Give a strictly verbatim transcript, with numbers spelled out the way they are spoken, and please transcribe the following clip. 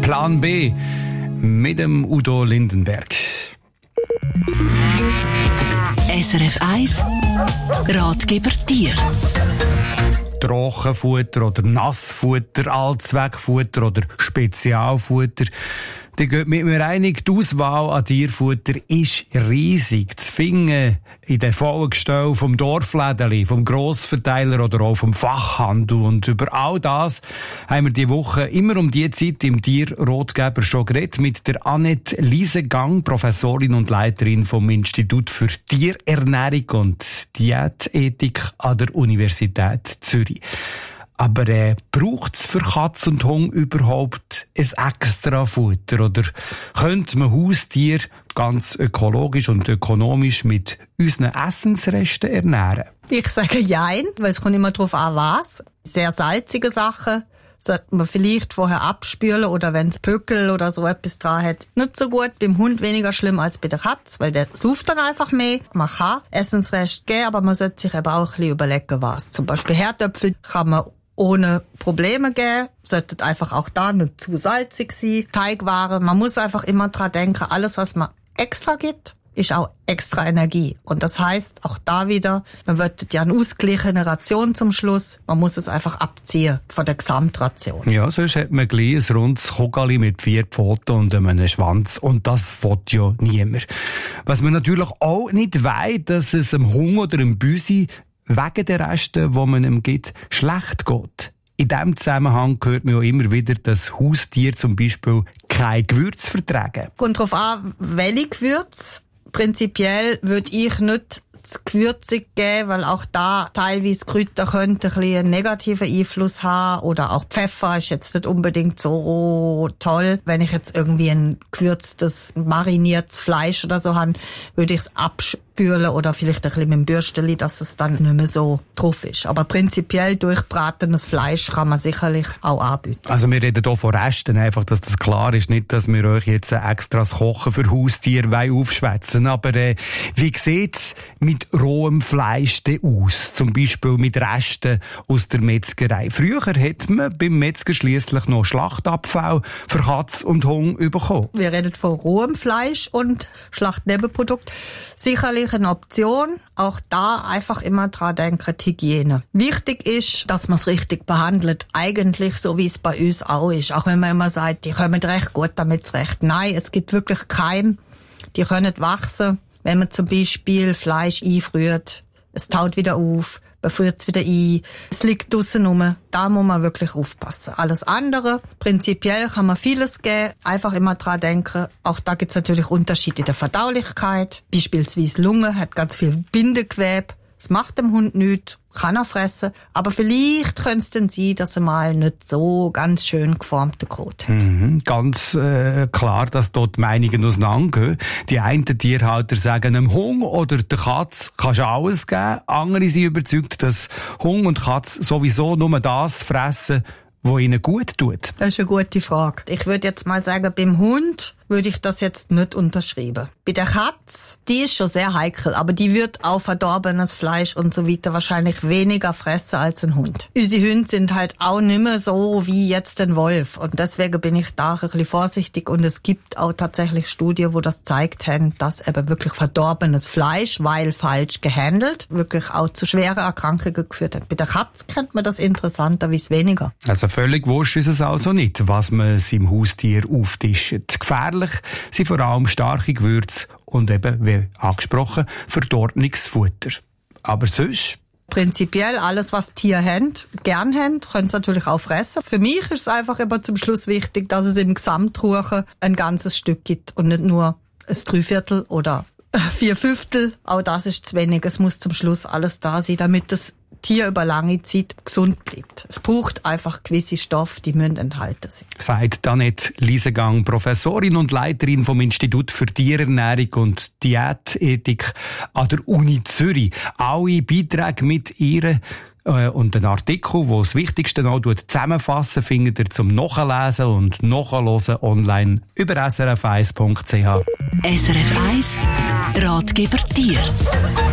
Plan B mit dem Udo Lindenberg. S R F eins Ratgeber Tier. Trockenfutter oder Nassfutter, Allzweckfutter oder Spezialfutter. Da geht mit mir einig, die Auswahl an Tierfutter ist riesig. Zu finden in den vollen Gestellen vom Dorflädeli, vom Grossverteiler oder auch vom Fachhandel. Und über all das haben wir diese Woche immer um die Zeit im Tierratgeber schon geredet mit der Annette Liesegang, Professorin und Leiterin vom Institut für Tierernährung und Diätethik an der Universität Zürich. Aber äh, braucht es für Katz und Hund überhaupt ein extra Futter? Oder könnte man Haustier ganz ökologisch und ökonomisch mit unseren Essensresten ernähren? Ich sage jein, weil es kommt immer darauf an, was. Sehr salzige Sachen sollte man vielleicht vorher abspülen oder wenn es Pöckel oder so etwas dran hat. Nicht so gut, beim Hund weniger schlimm als bei der Katze, weil der sauft dann einfach mehr. Man kann Essensreste geben, aber man sollte sich eben auch ein bisschen überlegen, was. Zum Beispiel Herdöpfel kann man ohne Probleme geben, sollte einfach auch da nicht zu salzig sein. Teigwaren, man muss einfach immer dran denken, alles was man extra gibt, ist auch extra Energie. Und das heisst, auch da wieder, man wird ja eine ausgeglichene Ration zum Schluss, man muss es einfach abziehen von der Gesamtration. Ja, sonst hat man gleich ein rundes Kogali mit vier Pfoten und einem Schwanz. Und das will ja niemand. Was man natürlich auch nicht weiss, dass es einem Hund oder einem Büsi wegen der Reste, die man ihm gibt, schlecht geht. In diesem Zusammenhang hört man ja immer wieder, dass Haustiere zum Beispiel kein Gewürz vertragen. Kommt darauf an, welche Gewürze. Prinzipiell würde ich nicht zu gewürzig geben, weil auch da teilweise Kräuter könnten ein bisschen einen negativen Einfluss haben. Oder auch Pfeffer ist jetzt nicht unbedingt so toll. Wenn ich jetzt irgendwie ein gewürztes, mariniertes Fleisch oder so habe, würde ich es abspülen oder vielleicht ein bisschen mit dem Bürsteli, dass es dann nicht mehr so drauf ist. Aber prinzipiell durchbratenes Fleisch kann man sicherlich auch anbieten. Also wir reden hier von Resten, einfach, dass das klar ist. Nicht, dass wir euch jetzt extra das Kochen für Haustiere aufschwätzen. Aber äh, wie sieht's mit rohem Fleisch aus? Zum Beispiel mit Resten aus der Metzgerei. Früher hat man beim Metzger schliesslich noch Schlachtabfall für Katz und Hund bekommen. Wir reden von rohem Fleisch und Schlachtnebenprodukt. Sicherlich eine Option. Auch da einfach immer dran denken, die Hygiene. Wichtig ist, dass man es richtig behandelt. Eigentlich so, wie es bei uns auch ist. Auch wenn man immer sagt, die kommen recht gut damit zurecht. Nein, es gibt wirklich Keime, die können wachsen. Wenn man zum Beispiel Fleisch einfriert, es taut wieder auf, man friert es wieder ein, es liegt draussen rum, da muss man wirklich aufpassen. Alles andere, prinzipiell kann man vieles geben, einfach immer dran denken, auch da gibt es natürlich Unterschiede in der Verdaulichkeit, beispielsweise Lunge hat ganz viel Bindegewebe, es macht dem Hund nichts, kann er fressen, aber vielleicht könnte es dann sein, dass er mal nicht so ganz schön geformten Kot hat. Mhm, ganz äh, klar, dass dort die Meinungen auseinandergehen. Die einen Tierhalter sagen, einem Hund oder der Katz kannst du alles geben. Andere sind überzeugt, dass Hund und Katz sowieso nur das fressen, was ihnen gut tut. Das ist eine gute Frage. Ich würde jetzt mal sagen, beim Hund würde ich das jetzt nicht unterschreiben. Bei der Katze, die ist schon sehr heikel, aber die wird auch verdorbenes Fleisch und so weiter wahrscheinlich weniger fressen als ein Hund. Unsere Hunde sind halt auch nicht mehr so wie jetzt ein Wolf und deswegen bin ich da ein bisschen vorsichtig und es gibt auch tatsächlich Studien, wo das gezeigt haben, dass eben wirklich verdorbenes Fleisch, weil falsch gehandelt, wirklich auch zu schweren Erkrankungen geführt hat. Bei der Katze kennt man das interessanterweise weniger. Also völlig wurscht ist es also nicht, was man seinem Haustier auftischt. Gefährlich sind vor allem starke Gewürze und eben, wie angesprochen, verdorbenes Futter. Aber sonst? Prinzipiell alles, was Tiere haben, gern haben, können sie natürlich auch fressen. Für mich ist es einfach immer zum Schluss wichtig, dass es im Gesamtkuchen ein ganzes Stück gibt und nicht nur ein Dreiviertel oder vier Fünftel. Auch das ist zu wenig. Es muss zum Schluss alles da sein, damit das Tier über lange Zeit gesund bleibt. Es braucht einfach gewisse Stoffe, die müssen enthalten sein. Sagt Annette Liesegang, Professorin und Leiterin vom Institut für Tierernährung und Diätethik an der Uni Zürich. Alle Beiträge mit ihr äh, und einen Artikel, wo das Wichtigste noch zusammenfassen, findet ihr zum Nachlesen und Nachhören online über s r f eins punkt c h. S R F eins Ratgeber Tier.